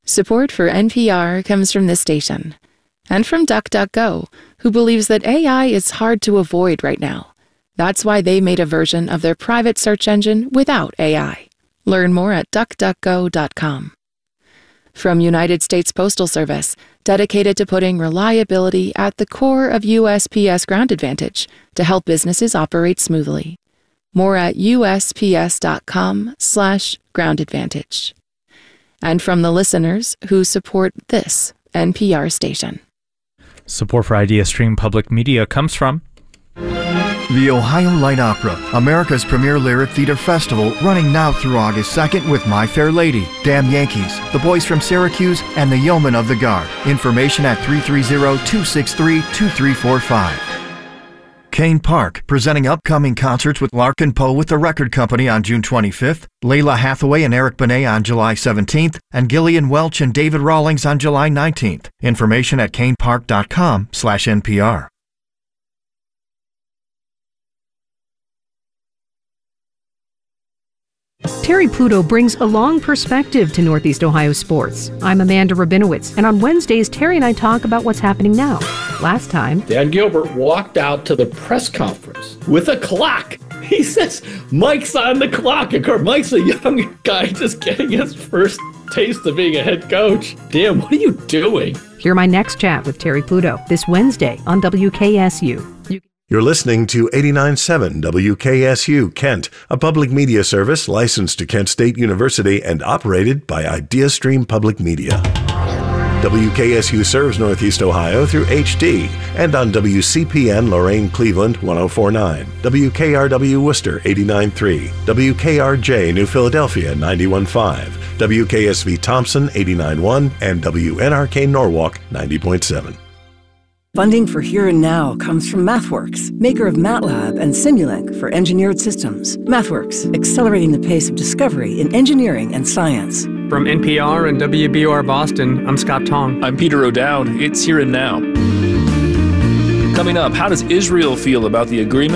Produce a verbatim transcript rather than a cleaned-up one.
Support for N P R comes from this station and from DuckDuckGo, who believes that A I is hard to avoid right now. That's why they made a version of their private search engine without A I. Learn more at duck duck go dot com. From United States Postal Service, dedicated to putting reliability at the core of U S P S Ground Advantage to help businesses operate smoothly. More at U S P S dot com slash ground advantage. And from the listeners who support this N P R station. Support for IdeaStream Public Media comes from the Ohio Light Opera, America's premier lyric theater festival, running now through August second with My Fair Lady, Damn Yankees, The Boys from Syracuse, and The Yeomen of the Guard. Information at three three zero, two six three, two three four five. Kane Park, presenting upcoming concerts with Larkin Poe with the Record Company on June twenty-fifth, Layla Hathaway and Eric Benet on July seventeenth, and Gillian Welch and David Rawlings on July nineteenth. Information at kanepark.com slash NPR. Terry Pluto brings a long perspective to Northeast Ohio sports. I'm Amanda Rabinowitz, and on Wednesdays, Terry and I talk about what's happening now. Last time, Dan Gilbert walked out to the press conference with a clock. He says, Mike's on the clock. Of course, Mike's a young guy just getting his first taste of being a head coach. Dan, what are you doing? Hear my next chat with Terry Pluto this Wednesday on W K S U. You- You're listening to eighty-nine point seven W K S U Kent, a public media service licensed to Kent State University and operated by IdeaStream Public Media. W K S U serves Northeast Ohio through H D and on W C P N Lorain Cleveland one oh four point nine, W K R W Worcester eighty-nine point three, W K R J New Philadelphia ninety-one point five, W K S V Thompson eighty-nine point one, and W N R K Norwalk ninety point seven. Funding for Here and Now comes from MathWorks, maker of MATLAB and Simulink for engineered systems. MathWorks, accelerating the pace of discovery in engineering and science. From N P R and W B O R Boston, I'm Scott Tong. I'm Peter O'Dowd. It's Here and Now. Coming up, how does Israel feel about the agreement